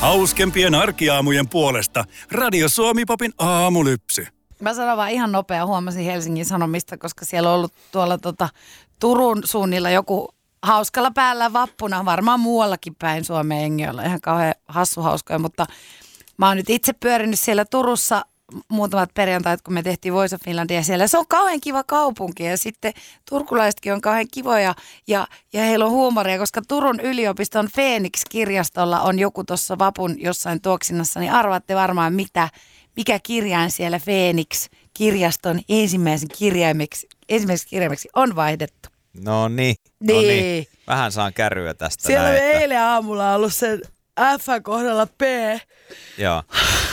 Hauskempien arkiaamujen puolesta Radio Suomi-popin aamulypsy. Mä sanon vaan ihan nopea, huomasin Helsingin Sanomista, koska siellä on ollut tuolla Turun suunnilla joku hauskalla päällä vappuna, varmaan muuallakin päin Suomeen jengi olla ihan kauhean hauskoja, mutta mä oon nyt itse pyörinyt siellä Turussa muutamat perjantait, kun me tehtiin Voice of Finlandia siellä. Se on kauhean kiva kaupunki ja sitten turkulaisetkin on kauhean kivoja ja heillä on huumoria, koska Turun yliopiston Phoenix-kirjastolla on joku tuossa vapun jossain tuoksinnassa, niin arvaatte varmaan mikä kirjain siellä Phoenix-kirjaston ensimmäiseksi kirjaimeksi on vaihdettu. No niin. Vähän saan kärryä tästä. Siellä on eilen aamulla ollut sen F-kohdalla P. Joo.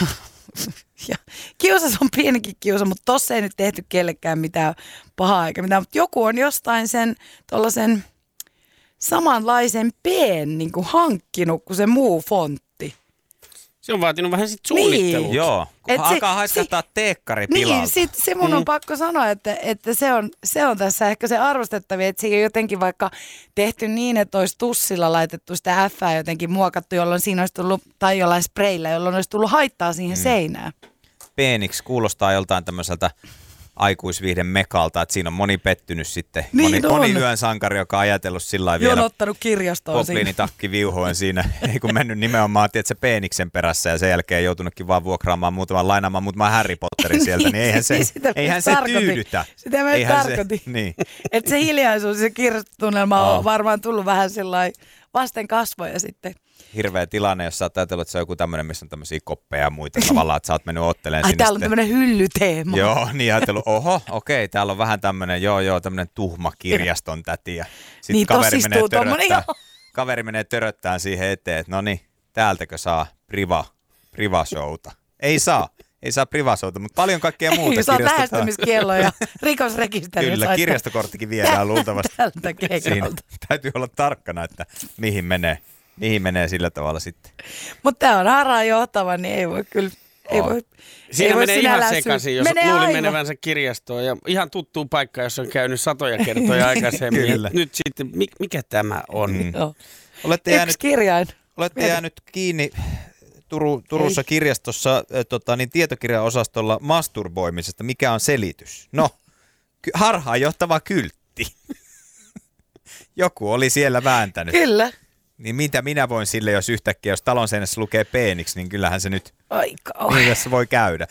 Ja kiusas on pienikin kiusa, mutta tossa ei nyt tehty kellekään mitään pahaa eikä mitään. Mutta joku on jostain sen tuollaisen samanlaisen P:n niin kuin hankkinut kuin se muu fontti. Se on vaatinut vähän sit suunnittelua. Niin. Joo, kun alkaa haiskattaa teekkaripilalta. Niin, se mun on pakko sanoa, että se on tässä ehkä se arvostettavia, että se ei ole jotenkin vaikka tehty niin, että olisi tussilla laitettu sitä F:ää jotenkin muokattu, jolloin siinä olisi tullut, tai jollain spreillä, jolloin olisi tullut haittaa siihen seinään. Phoenix kuulostaa joltain tämmöiseltä aikuisviihden mekalta, että siinä on moni pettynyt sitten. Niin moni yön sankari, joka on ajatellut sillä lailla vielä. Jonottanut kirjastoon siinä. Popliinitakki viuhoen siinä. Ei kun mennyt nimenomaan, tiedätkö, Phoenixen perässä ja sen jälkeen joutunutkin vaan vuokraamaan lainaamaan muutaman Harry Potterin sieltä, niin eihän se tyydytä. Sitä mä tarkoitin. Niin. Että se hiljaisuus ja se kirjastotunnelma on varmaan tullut vähän sellainen vasten kasvoja sitten. Hirveä tilanne, jos sä oot ajatellut, että se on joku tämmöinen, missä on tämmöisiä koppeja ja muita tavallaan, että sä oot mennyt oottelemaan sinne. Täällä on tämmöinen hyllyteema. Joo, niin ajatellut, okei, täällä on vähän tämmöinen, tämmöinen tuhma kirjaston täti. Ja sit niin tosistuu tommonen, kaveri menee töröttään siihen eteen, että no niin, täältäkö saa priva-showta. Ei saa priva-showta, mutta paljon kaikkea muuta. Ei saa lähestymiskielloa ja rikosrekisteri. Kyllä, kirjastokorttikin viedään luultavasti. Tältä keikalta. Täytyy olla tarkkana, että mihin menee sillä tavalla sitten. Mutta tämä on harhaan johtava, niin ei voi kyllä. Siinä menee ihan sekaisin, jos luuli menevänsä kirjastoon ja ihan tuttuu paikka, jos on käynyt satoja kertoja aikaisemmin. Nyt sitten, mikä tämä on? Olette jäänyt kiinni Turussa kirjastossa tietokirjaosastolla masturboimisesta. Mikä on selitys? No, harhaanjohtava kyltti. Joku oli siellä vääntänyt. Kyllä. Niin mitä minä voin sille, jos yhtäkkiä, jos talon seinässä lukee Phoenix, niin kyllähän se nyt niin tässä voi käydä.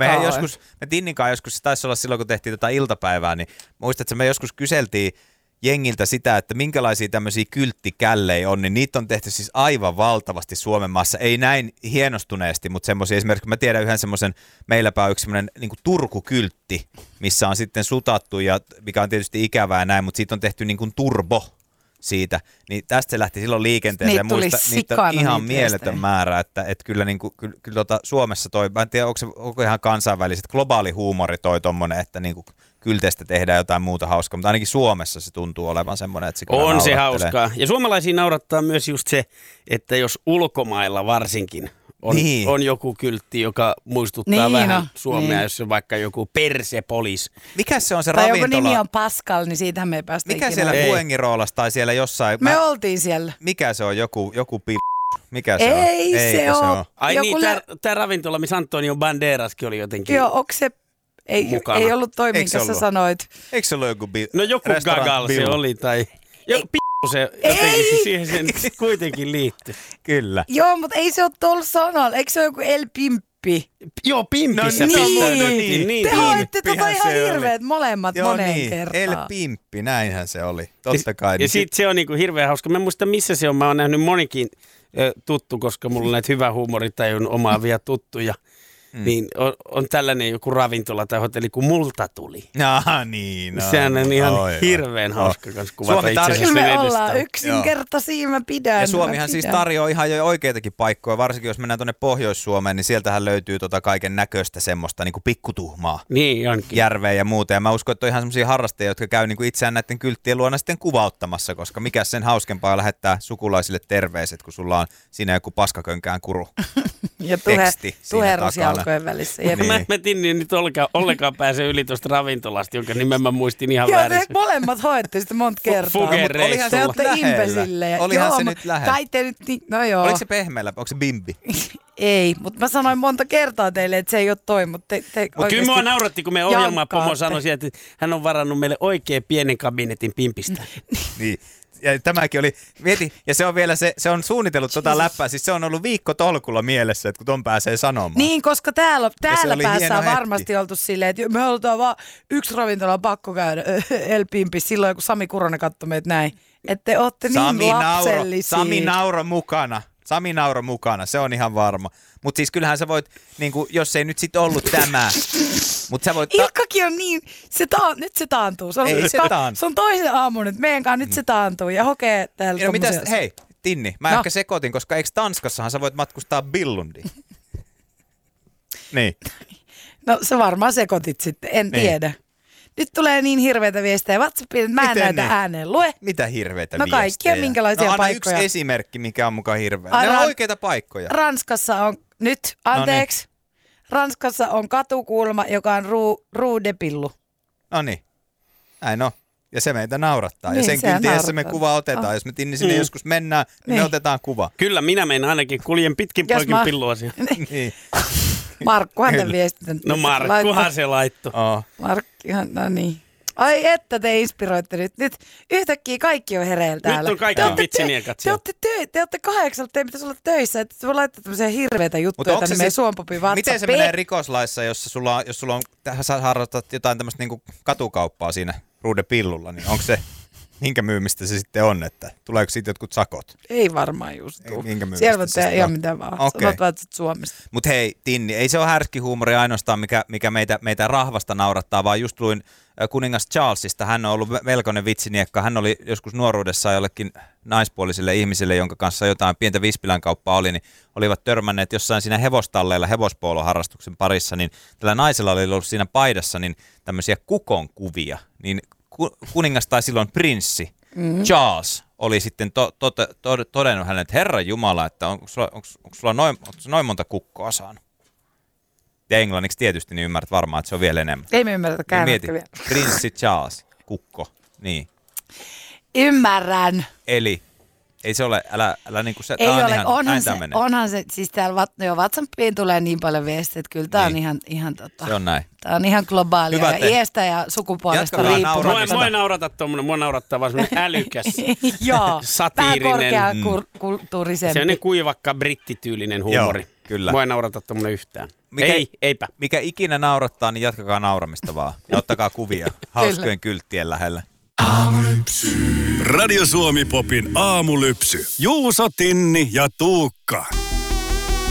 Me Tinninkaan joskus, se taisi olla silloin, kun tehtiin tätä iltapäivää, niin muistatko, me joskus kyseltiin jengiltä sitä, että minkälaisia tämmöisiä kylttikällejä on, niin niitä on tehty siis aivan valtavasti Suomen maassa. Ei näin hienostuneesti, mutta semmoisia esimerkiksi, mä tiedän yhden semmoisen, meilläpä on yksi semmoinen niin kuin Turku-kyltti, missä on sitten sutattu, ja mikä on tietysti ikävää ja näin, mutta siitä on tehty niin kuin turbo siitä, niin tästä se lähti silloin liikenteeseen. Niitä on ihan mieletön määrä, että kyllä, niin kuin, kyllä Suomessa toi, mä en tiedä, onko ihan kansainväliset, globaali huumori toi tommonen, että niin kuin kylteistä tehdään jotain muuta hauskaa, mutta ainakin Suomessa se tuntuu olevan semmoinen, että se kyllä on se hauskaa. Ja suomalaisia naurattaa myös just se, että jos ulkomailla varsinkin on joku kyltti, joka muistuttaa vähän Suomea, jos on vaikka joku Persepolis. Mikä se on se tai ravintola? Tai joku nimi on Pascal, niin siitähän me ei päästä mikä siellä Fuengirolassa tai siellä jossain? Me oltiin siellä. Mikä se on? Joku mikä se on? Ei se ole. Ai joku niin, tämä ravintola, missä Antonio Banderaskin oli jotenkin. Joo, onko se? Ei ollut toi, minkä sä sanoit. Eikö se ollut joku no joku Gagal se oli, tai se jotenkin siihen sen kuitenkin liittyy. Kyllä. Joo, mutta ei se ole tuolla sanalla. Eikö se ole joku El Pimppi? Joo, Pimppissä. Niin. Te hoitte ihan hirveet molemmat moneen kertaan. El Pimppi, näinhän se oli. Totta kai. Ja sit se on niinku hirveän hauska. Mä en muista missä se on. Mä oon nähnyt monikin tuttu, koska mulla on näitä hyvä huumoritajun omaavia tuttuja. Niin on tällainen joku ravintola tai hotelli, kun multa tuli. Niin. Sehän on ihan hirveän hauska kanssa kuvata itse asiassa me ollaan yksinkertaisia, mä pidän. Ja Suomihan siis tarjoaa ihan jo oikeitakin paikkoja, varsinkin jos mennään tuonne Pohjois-Suomeen, niin sieltähän löytyy kaiken näköistä semmoista niin kuin pikkutuhmaa. Niin onkin. Järveä ja muuta. Ja mä uskon, että on ihan semmoisia harrastajia, jotka käy niin kuin itseään näiden kylttien luona sitten kuvauttamassa, koska mikä sen hauskempaa lähettää sukulaisille terveiset, kun sulla on siinä joku paskakönkään kuru. Ja teksti tuherus jalkojen välissä. Niin. Mä Tinni nyt ollenkaan pääse yli tuosta ravintolasta, jonka nimen mä muistin ihan väärin. Joo, te molemmat hoitte sitä monta kertaa. Olihan te se olette impesillejä. Olihan se nyt lähellä. Kai te nyt, no joo. Oliko se pehmeällä? Onko se bimbi? Ei, mutta mä sanoin monta kertaa teille, että se ei ole toi, mutta te kyllä mua nauratti, kun meidän ohjelmapomo sanoi, että hän on varannut meille oikein pienen kabinetin pimpistä. Niin. Ja tämäkin oli, mieti, ja se on vielä se on suunnitellut läppää, siis se on ollut viikkotolkulla mielessä, että kun ton pääsee sanomaan. Niin, koska täällä päässä on varmasti oltu silleen, että me halutaan vaan yksi ravintola pakko käydä El Pimpis silloin, kun Sami Kuronen katsoi meitä näin. Että te ootte niin lapsellisia. Sami nauro mukana, se on ihan varma. Mutta siis kyllähän sä voit, niinku, jos ei nyt sit ollut tämä, mutta sä voit... Ilkkakin on niin, nyt se taantuu. Se on toisen aamun nyt, meidän kanssa nyt se taantuu ja hokee täällä tommosella. Hei, Tinni, mä ehkä sekoitin, koska eikö Tanskassahan sä voit matkustaa Billundiin? Niin. No se varmaan sekoitit sitten, en tiedä. Nyt tulee niin hirveitä viestejä WhatsAppiin, että mä en näitä ääneen lue. Mitä hirveitä viestejä? No kaikkia, minkälaisia paikkoja. Yksi esimerkki, mikä on mukaan hirveä. Ne on oikeita paikkoja. Ranskassa on, anteeksi. Ranskassa on katukulma, joka on Rue de Pillu. No niin, näin on. Ja se meitä naurattaa. Niin, ja sen kyltiessä me kuva otetaan. Jos me Tinni sinne joskus mennään, niin me otetaan kuva. Kyllä, minä menen ainakin kuljen pitkin poikin pillua siellä. Niin. Markkuhan tämän viestin. No Markkuhan se laittoi. Markkihan, no niin. Ai että te inspiroitte nyt. Nyt yhtäkkiä kaikki on hereillä täällä. Nyt on kaikki vitsiniä katsoa. Te olette 8, te pitäisi olla töissä, että te voi laittaa tämmöisiä hirveitä juttuja tänne meidän Suompopin WhatsAppiin. Miten se menee rikoslaissa, jos sulla on sä harrastat jotain tämmöistä niinku katukauppaa siinä Ruude Pillulla, niin onko se, minkä myymistä se sitten on, että tuleeko siitä jotkut sakot? Ei varmaan just tuu. Siellä voi tehdä ihan mitä vaan. Okay. Sanot vaan, että Suomesta. Mutta hei, Tinni, ei se ole härski huumori ainoastaan, mikä meitä rahvasta naurattaa, vaan just luin kuningas Charlesista. Hän on ollut melkoinen vitsiniekka. Hän oli joskus nuoruudessaan jollekin naispuolisille ihmisille, jonka kanssa jotain pientä vispilän kauppaa oli, niin olivat törmänneet jossain siinä hevostalleilla hevospooloharrastuksen parissa, niin tällä naisella oli ollut siinä paidassa niin tämmöisiä kukon kuvia, niin kuningas tai silloin prinssi Charles oli sitten todennut hänelle, että Herran Jumala, että onko sulla noin monta kukkoa saanut? Ja englanniksi tietysti, niin ymmärrät varmaan, että se on vielä enemmän. Ei me ymmärretä käännettä vielä. Prinssi Charles, kukko, niin. Ymmärrän. Eli ei se ole, älä niin kuin se, ei tämä on ole, ihan, onhan se, siis täällä WhatsAppiin tulee niin paljon viestejä, että kyllä tämä on ihan se on näin. Tämä on ihan globaalia ja iästä ja sukupuolesta riippumatta. Mua ei naurata tuommoinen, mua naurattaa vaan semmoinen älykäs, satiirinen, vähän korkeakulttuurisempi. Sellainen kuivakka brittityylinen huumori. Joo, kyllä. Mua ei naurata tuommoinen yhtään. Eipä. Mikä ikinä naurattaa, niin jatkakaa nauramista vaan. Ja ottakaa kuvia hauskojen kylttien lähellä. Radio Suomi Popin aamulypsy. Juuso, Tinni ja Tuukka.